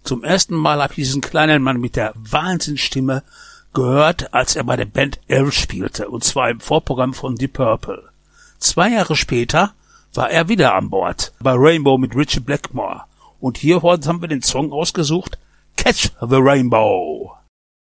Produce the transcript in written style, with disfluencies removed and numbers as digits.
Zum ersten Mal habe ich diesen kleinen Mann mit der Wahnsinnsstimme gehört, als er bei der Band Elf spielte, und zwar im Vorprogramm von Deep Purple. 2 Jahre später war er wieder an Bord bei Rainbow mit Ritchie Blackmore. Und hier haben wir den Song ausgesucht, Catch the Rainbow.